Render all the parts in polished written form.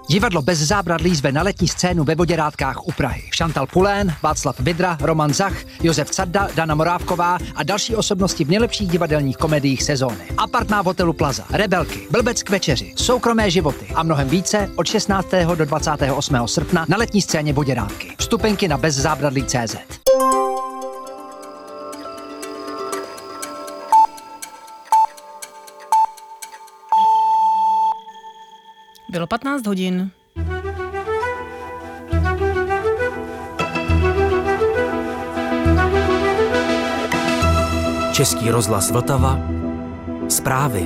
Divadlo Bez zábradlí zve na letní scénu ve Voděrádkách u Prahy. Šantal Pulén, Václav Vidra, Roman Zach, Josef Carda, Dana Morávková a další osobnosti v nejlepších divadelních komediích sezóny. Apartmá v hotelu Plaza, Rebelky, Blbec k večeři, Soukromé životy a mnohem více od 16. do 28. srpna na letní scéně Voděrádky. Vstupenky na bezzábradlí.cz. Bylo 15 hodin. Český rozhlas Vltava. Zprávy.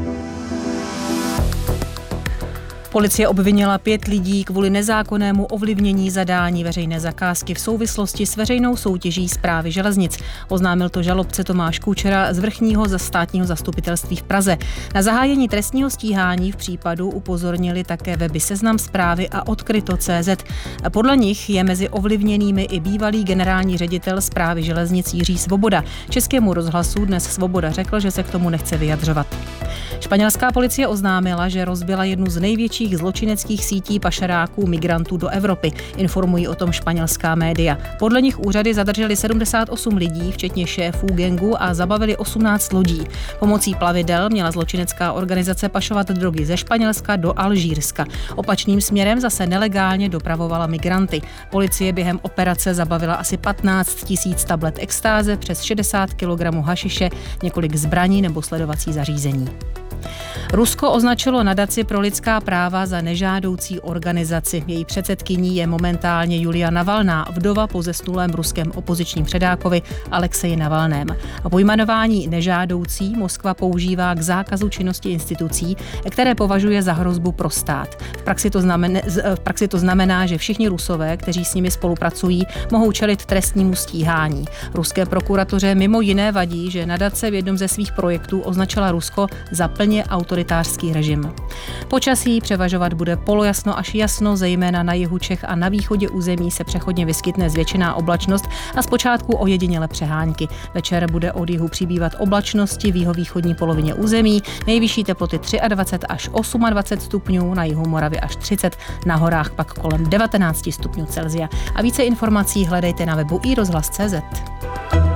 Policie obvinila 5 lidí kvůli nezákonnému ovlivnění zadání veřejné zakázky v souvislosti s veřejnou soutěží Správy železnic. Oznámil to žalobce Tomáš Kučera z Vrchního státního zastupitelství v Praze. Na zahájení trestního stíhání v případu upozornili také weby Seznam Zprávy a Odkryto.cz. Podle nich je mezi ovlivněnými i bývalý generální ředitel Správy železnic Jiří Svoboda. Českému rozhlasu dnes Svoboda řekl, že se k tomu nechce vyjadřovat. Španělská policie oznámila, že rozbila jednu z největších zločineckých sítí pašeráků migrantů do Evropy. Informují o tom španělská média. Podle nich úřady zadrželi 78 lidí, včetně šéfů gangu, a zabavili 18 lodí. Pomocí plavidel měla zločinecká organizace pašovat drogy ze Španělska do Alžírska. Opačným směrem zase nelegálně dopravovala migranty. Policie během operace zabavila asi 15 000 tablet extáze, přes 60 kg hašiše, několik zbraní nebo sledovací zařízení. Rusko označilo nadaci pro lidská práva za nežádoucí organizaci. Její předsedkyní je momentálně Julia Navalná, vdova po zesnulém ruském opozičním předákovi Alexeji Navalném. A pojmenování nežádoucí Moskva používá k zákazu činnosti institucí, které považuje za hrozbu pro stát. V praxi to znamená, že všichni Rusové, kteří s nimi spolupracují, mohou čelit trestnímu stíhání. Ruské prokuratoře mimo jiné vadí, že nadace v jednom ze svých projektů označila Rusko za plně autoritářský režim. Počasí převažovat bude polojasno až jasno, zejména na jihu Čech a na východě území se přechodně vyskytne zvětšená oblačnost a zpočátku ojedinělé přehánky. Večer bude od jihu přibývat oblačnosti v jihovýchodní polovině území, nejvyšší teploty 23 až 28 stupňů, na jihu Moravy až 30, na horách pak kolem 19 stupňů Celsia. A více informací hledejte na webu iRozhlas.cz.